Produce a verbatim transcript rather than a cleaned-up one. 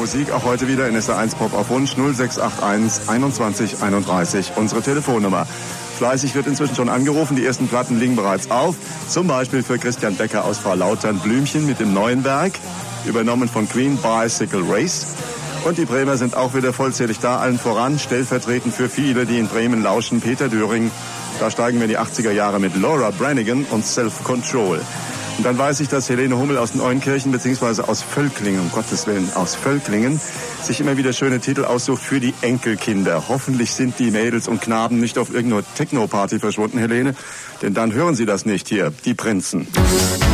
Musik auch heute wieder in S R eins Pop auf Wunsch null sechs acht eins einundzwanzig einunddreißig, unsere Telefonnummer. Fleißig wird inzwischen schon angerufen, die ersten Platten liegen bereits auf. Zum Beispiel für Christian Becker aus Frau Lautern Blümchen mit dem neuen Werk, übernommen von Queen, Bicycle Race. Und die Bremer sind auch wieder vollzählig da, allen voran, stellvertretend für viele, die in Bremen lauschen, Peter Döring. Da steigen wir in die achtziger Jahre mit Laura Branigan und Self-Control. Und dann weiß ich, dass Helene Hummel aus Neuenkirchen beziehungsweise aus Völklingen, um Gottes Willen, aus Völklingen, sich immer wieder schöne Titel aussucht für die Enkelkinder. Hoffentlich sind die Mädels und Knaben nicht auf irgendeiner Techno-Party verschwunden, Helene, denn dann hören sie das nicht hier, die Prinzen.